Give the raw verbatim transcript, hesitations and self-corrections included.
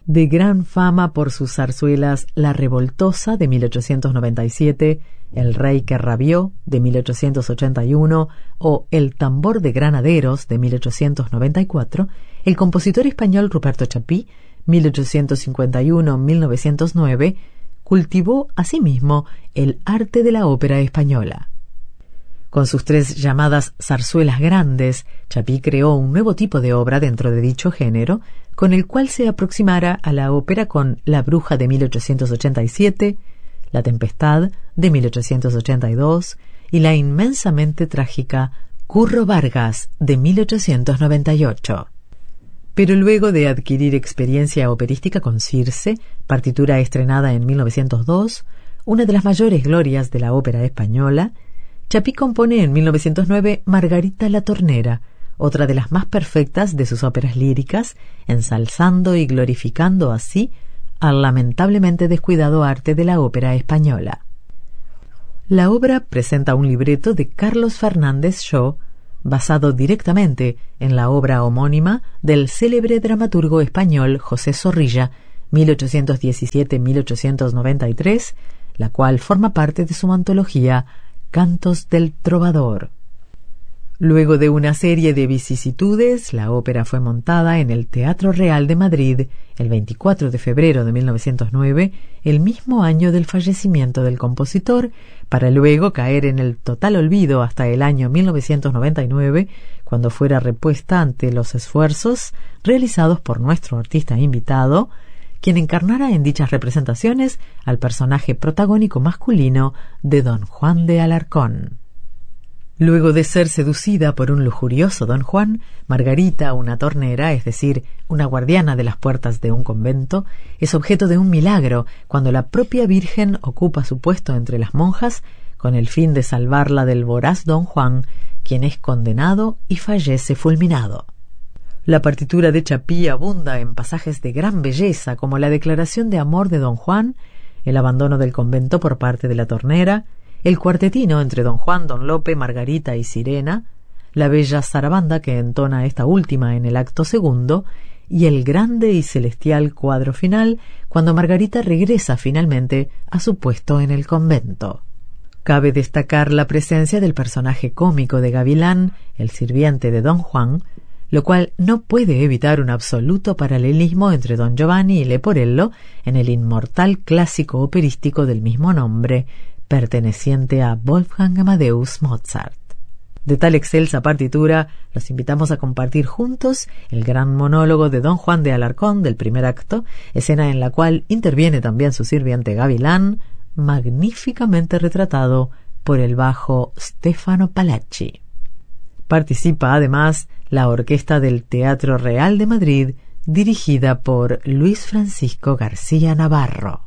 De gran fama por sus zarzuelas La Revoltosa de mil ochocientos noventa y siete, El Rey que Rabió de mil ochocientos ochenta y uno o El Tambor de Granaderos de mil ochocientos noventa y cuatro, el compositor español Ruperto Chapí, mil ochocientos cincuenta y uno a mil novecientos nueve, cultivó asimismo el arte de la ópera española. Con sus tres llamadas zarzuelas grandes, Chapí creó un nuevo tipo de obra dentro de dicho género, con el cual se aproximara a la ópera con La Bruja de mil ochocientos ochenta y siete, La Tempestad de mil ochocientos ochenta y dos y la inmensamente trágica Curro Vargas de mil ochocientos noventa y ocho. Pero luego de adquirir experiencia operística con Circe, partitura estrenada en mil novecientos dos, una de las mayores glorias de la ópera española, Chapí compone en mil novecientos nueve Margarita la Tornera, otra de las más perfectas de sus óperas líricas, ensalzando y glorificando así al lamentablemente descuidado arte de la ópera española. La obra presenta un libreto de Carlos Fernández Shaw, basado directamente en la obra homónima del célebre dramaturgo español José Zorrilla, mil ochocientos diecisiete a mil ochocientos noventa y tres, la cual forma parte de su antología Cantos del Trovador. Luego de una serie de vicisitudes, la ópera fue montada en el Teatro Real de Madrid el veinticuatro de febrero de mil novecientos nueve, el mismo año del fallecimiento del compositor, para luego caer en el total olvido hasta el año mil novecientos noventa y nueve, cuando fuera repuesta ante los esfuerzos realizados por nuestro artista invitado, quien encarnara en dichas representaciones al personaje protagónico masculino de Don Juan de Alarcón. Luego de ser seducida por un lujurioso Don Juan, Margarita, una tornera, es decir, una guardiana de las puertas de un convento, es objeto de un milagro cuando la propia Virgen ocupa su puesto entre las monjas con el fin de salvarla del voraz Don Juan, quien es condenado y fallece fulminado. La partitura de Chapí abunda en pasajes de gran belleza como la declaración de amor de Don Juan, el abandono del convento por parte de la tornera, el cuartetino entre Don Juan, Don Lope, Margarita y Sirena, la bella zarabanda que entona esta última en el acto segundo, y el grande y celestial cuadro final cuando Margarita regresa finalmente a su puesto en el convento. Cabe destacar la presencia del personaje cómico de Gavilán, el sirviente de Don Juan, lo cual no puede evitar un absoluto paralelismo entre Don Giovanni y Leporello en el inmortal clásico operístico del mismo nombre, perteneciente a Wolfgang Amadeus Mozart. De tal excelsa partitura, los invitamos a compartir juntos el gran monólogo de Don Juan de Alarcón del primer acto, escena en la cual interviene también su sirviente Gavilán, magníficamente retratado por el bajo Stefano Palacci. Participa además la orquesta del Teatro Real de Madrid, dirigida por Luis Francisco García Navarro.